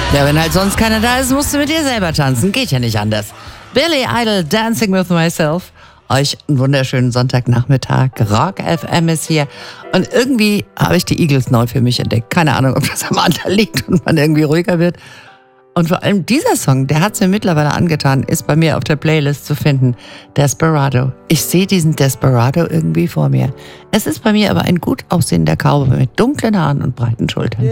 Ja, wenn halt sonst keiner da ist, musst du mit dir selber tanzen. Geht ja nicht anders. Billy Idol, Dancing with Myself. Euch einen wunderschönen Sonntagnachmittag. Rock FM ist hier. Und irgendwie habe ich die Eagles neu für mich entdeckt. Keine Ahnung, ob das am Alter liegt und man irgendwie ruhiger wird. Und vor allem dieser Song, der hat es mir mittlerweile angetan, ist bei mir auf der Playlist zu finden. Desperado. Ich sehe diesen Desperado irgendwie vor mir. Es ist bei mir aber ein gut aussehender Cowboy mit dunklen Haaren und breiten Schultern.